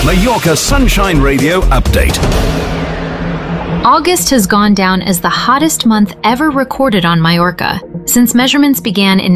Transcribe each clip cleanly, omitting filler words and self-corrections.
Mallorca Sunshine Radio Update. August has gone down as the hottest month ever recorded on Mallorca, since measurements began in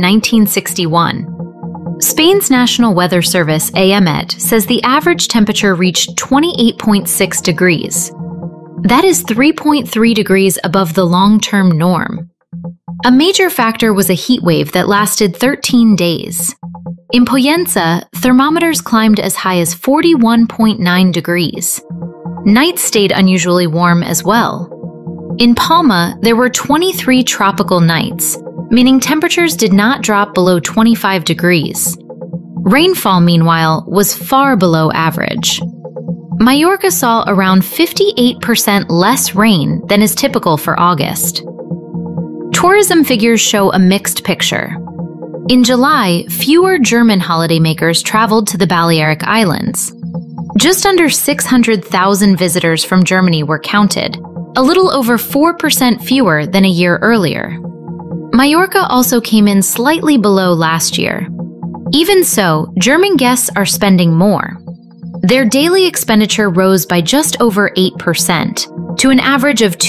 1961. Spain's National Weather Service, AEMET, says the average temperature reached 28.6 degrees. That is 3.3 degrees above the long-term norm. A major factor was a heat wave that lasted 13 days. In Pollença, thermometers climbed as high as 41.9 degrees. Nights stayed unusually warm as well. In Palma, there were 23 tropical nights, meaning temperatures did not drop below 25 degrees. Rainfall, meanwhile, was far below average. Mallorca saw around 58% less rain than is typical for August. Tourism figures show a mixed picture. In July, fewer German holidaymakers traveled to the Balearic Islands. Just under 600,000 visitors from Germany were counted, a little over 4% fewer than a year earlier. Mallorca also came in slightly below last year. Even so, German guests are spending more. Their daily expenditure rose by just over 8%, to an average of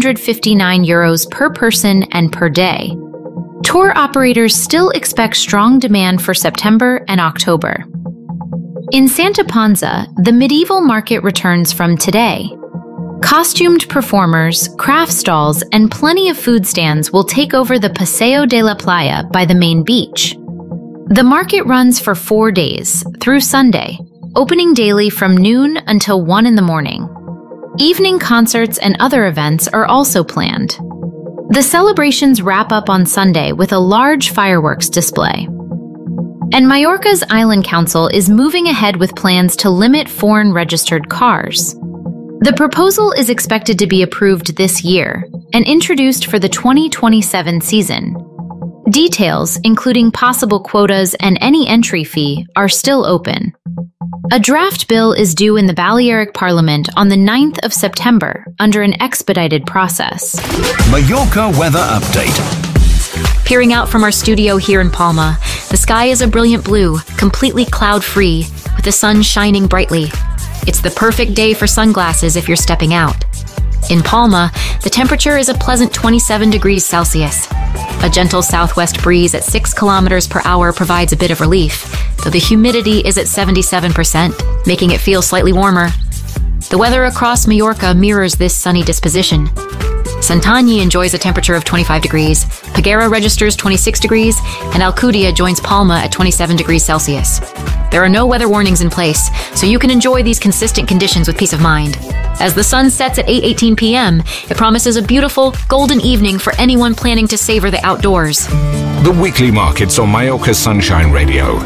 €259 per person and per day. Tour operators still expect strong demand for September and October. In Santa Ponsa, the medieval market returns from today. Costumed performers, craft stalls, and plenty of food stands will take over the Paseo de la Playa by the main beach. The market runs for 4 days, through Sunday, opening daily from noon until 1 in the morning. Evening concerts and other events are also planned. The celebrations wrap up on Sunday with a large fireworks display. And Mallorca's Island Council is moving ahead with plans to limit foreign-registered cars. The proposal is expected to be approved this year and introduced for the 2027 season. Details, including possible quotas and any entry fee, are still open. A draft bill is due in the Balearic Parliament on the 9th of September under an expedited process. Mallorca Weather Update. Peering out from our studio here in Palma, the sky is a brilliant blue, completely cloud-free, with the sun shining brightly. It's the perfect day for sunglasses if you're stepping out. In Palma, the temperature is a pleasant 27 degrees Celsius. A gentle southwest breeze at 6 kilometers per hour provides a bit of relief, though the humidity is at 77%, making it feel slightly warmer. The weather across Mallorca mirrors this sunny disposition. Santanyí enjoys a temperature of 25 degrees, Peguera registers 26 degrees, and Alcudia joins Palma at 27 degrees Celsius. There are no weather warnings in place, so you can enjoy these consistent conditions with peace of mind. As the sun sets at 8:18 p.m., it promises a beautiful, golden evening for anyone planning to savor the outdoors. The weekly markets on Mallorca Sunshine Radio.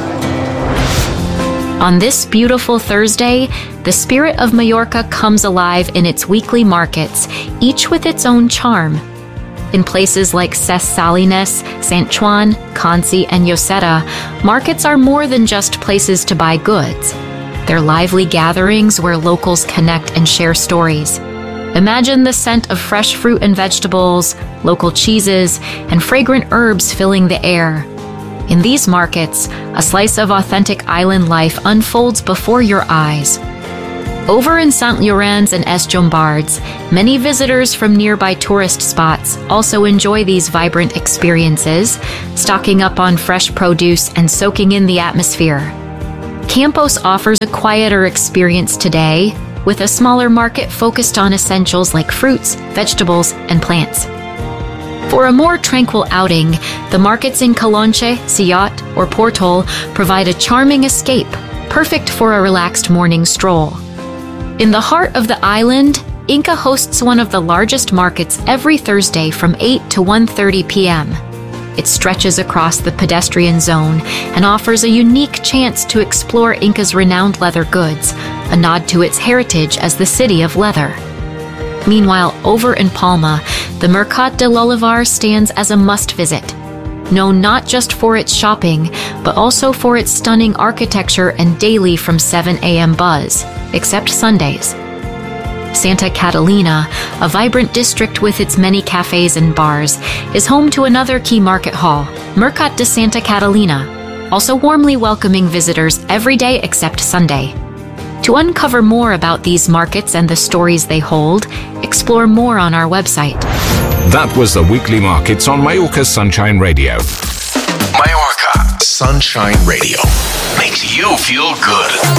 On this beautiful Thursday, the spirit of Mallorca comes alive in its weekly markets, each with its own charm. In places like Ses Salines, Sant Joan, Conci, and Lloseta, markets are more than just places to buy goods. They're lively gatherings where locals connect and share stories. Imagine the scent of fresh fruit and vegetables, local cheeses, and fragrant herbs filling the air. In these markets, a slice of authentic island life unfolds before your eyes. Over in Sant Llorenç and Es Llombards, many visitors from nearby tourist spots also enjoy these vibrant experiences, stocking up on fresh produce and soaking in the atmosphere. Campos offers a quieter experience today, with a smaller market focused on essentials like fruits, vegetables, and plants. For a more tranquil outing, the markets in Calonche, Siot, or Portol provide a charming escape, perfect for a relaxed morning stroll. In the heart of the island, Inca hosts one of the largest markets every Thursday from 8 to 1:30 p.m. It stretches across the pedestrian zone and offers a unique chance to explore Inca's renowned leather goods, a nod to its heritage as the city of leather. Meanwhile, over in Palma, the Mercat de l'Olivar stands as a must-visit. Known not just for its shopping, but also for its stunning architecture and daily from 7 a.m. buzz, except Sundays. Santa Catalina, a vibrant district with its many cafes and bars, is home to another key market hall, Mercat de Santa Catalina, also warmly welcoming visitors every day except Sunday. To uncover more about these markets and the stories they hold, explore more on our website. That was the weekly markets on Mallorca Sunshine Radio. Mallorca Sunshine Radio makes you feel good.